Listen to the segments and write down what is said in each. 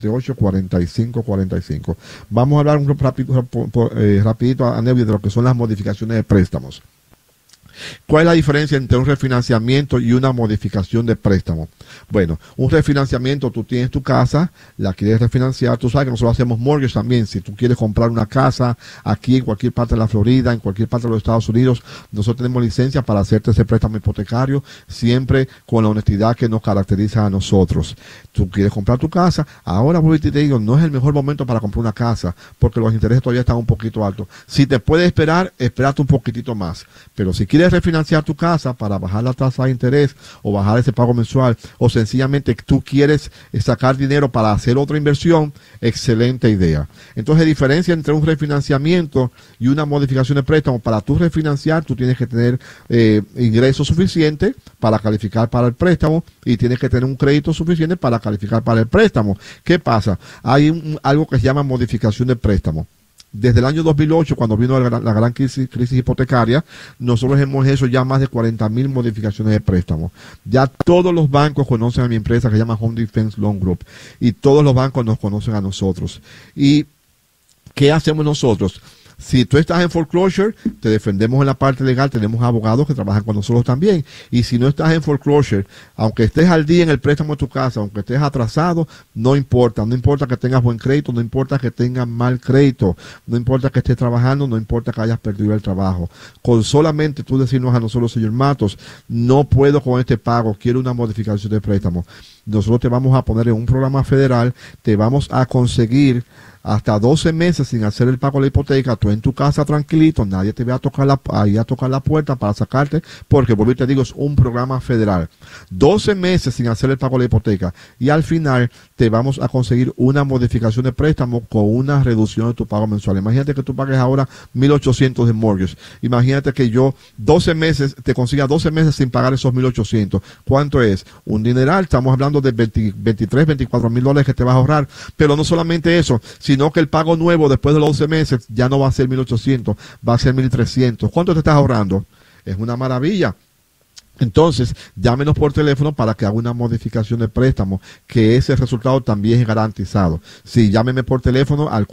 4545. Vamos a hablar rapidito a Neudi de lo que son las modificaciones de préstamos. ¿Cuál es la diferencia entre un refinanciamiento y una modificación de préstamo? Bueno, un refinanciamiento, tú tienes tu casa, la quieres refinanciar, tú sabes que nosotros hacemos mortgage también. Si tú quieres comprar una casa aquí en cualquier parte de la Florida, en cualquier parte de los Estados Unidos, nosotros tenemos licencia para hacerte ese préstamo hipotecario, siempre con la honestidad que nos caracteriza a nosotros. Tú quieres comprar tu casa, ahora voy y te digo, no es el mejor momento para comprar una casa, porque los intereses todavía están un poquito altos. Si te puedes esperar, espérate un poquitito más. Pero si quieres refinanciar tu casa para bajar la tasa de interés o bajar ese pago mensual, o sencillamente tú quieres sacar dinero para hacer otra inversión, excelente idea. Entonces, diferencia entre un refinanciamiento y una modificación de préstamo: para tú refinanciar, tú tienes que tener ingresos suficientes para calificar para el préstamo y tienes que tener un crédito suficiente para calificar para el préstamo. ¿Qué pasa? Hay algo que se llama modificación de préstamo. Desde el año 2008, cuando vino la gran crisis hipotecaria, nosotros hemos hecho ya más de 40,000 modificaciones de préstamos. Ya todos los bancos conocen a mi empresa, que se llama Home Defense Loan Group, y todos los bancos nos conocen a nosotros. ¿Y qué hacemos nosotros? Si tú estás en foreclosure, te defendemos en la parte legal, tenemos abogados que trabajan con nosotros también. Y si no estás en foreclosure, aunque estés al día en el préstamo de tu casa, aunque estés atrasado, no importa que tengas buen crédito, no importa que tengas mal crédito, no importa que estés trabajando, no importa que hayas perdido el trabajo. Con solamente tú decirnos a nosotros: señor Matos, no puedo con este pago, quiero una modificación de préstamo. Nosotros te vamos a poner en un programa federal, te vamos a conseguir hasta 12 meses sin hacer el pago de la hipoteca, tú en tu casa tranquilito, nadie te va a tocar la puerta para sacarte, porque, por te digo, es un programa federal. 12 meses sin hacer el pago de la hipoteca, y al final te vamos a conseguir una modificación de préstamo con una reducción de tu pago mensual. Imagínate que tú pagues ahora $1,800 de mortgage. Imagínate que yo 12 meses, te consiga 12 meses sin pagar esos $1,800. ¿Cuánto es? Un dineral. Estamos hablando de $24,000 que te vas a ahorrar. Pero no solamente eso, sino que el pago nuevo después de los 12 meses ya no va a ser $1,800, va a ser $1,300. ¿Cuánto te estás ahorrando? Es una maravilla. Entonces, llámenos por teléfono para que haga una modificación de préstamo, que ese resultado también es garantizado. Sí, llámeme por teléfono al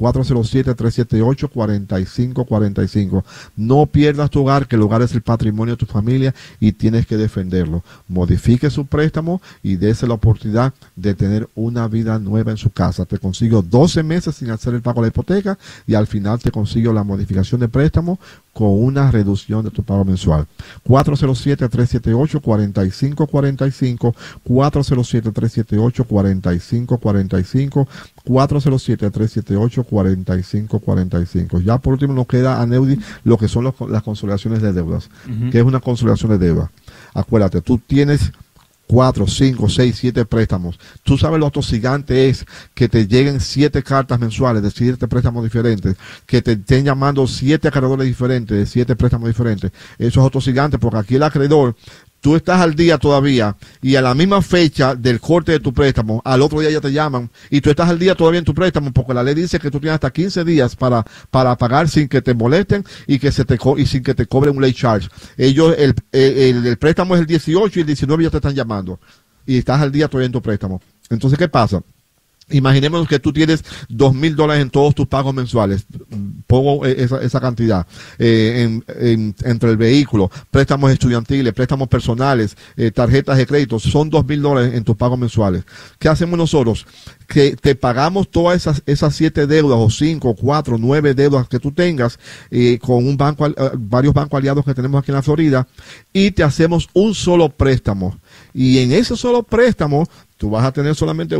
407-378-4545. No pierdas tu hogar, que el hogar es el patrimonio de tu familia y tienes que defenderlo. Modifique su préstamo y dése la oportunidad de tener una vida nueva en su casa. Te consigo 12 meses sin hacer el pago de la hipoteca y al final te consigo la modificación de préstamo con una reducción de tu pago mensual. 407-378-4545, 407-378-4545, 407-378-4545. Ya por último nos queda, a Neudi, lo que son las consolidaciones de deudas. ¿Qué es una consolidación de deuda? Acuérdate, tú tienes 4, 5, 6, 7 préstamos. Tú sabes lo atosigante es que te lleguen 7 cartas mensuales de 7 préstamos diferentes, que te estén llamando 7 acreedores diferentes de 7 préstamos diferentes. Eso es atosigante, porque aquí el acreedor, tú estás al día todavía y a la misma fecha del corte de tu préstamo, al otro día ya te llaman y tú estás al día todavía en tu préstamo, porque la ley dice que tú tienes hasta 15 días para pagar sin que te molesten y sin que te cobren un late charge. Ellos, el préstamo es el 18 y el 19 ya te están llamando y estás al día todavía en tu préstamo. Entonces, ¿qué pasa? Imaginémonos que tú tienes $2,000 en todos tus pagos mensuales. Pongo esa cantidad entre el vehículo, préstamos estudiantiles, préstamos personales, tarjetas de crédito. Son $2,000 en tus pagos mensuales. ¿Qué hacemos nosotros? Que te pagamos todas esas 7 deudas, o 5, 4, 9 deudas que tú tengas con varios bancos aliados que tenemos aquí en la Florida, y te hacemos un solo préstamo. Y en ese solo préstamo tú vas a tener solamente